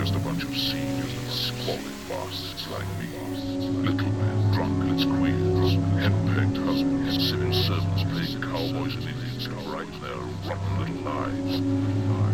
just a bunch of seniors and squalid bastards like me. Little men, drunkards, queers, henpecked husbands, civil servants playing cowboys and Indians to brighten their rotten little lives.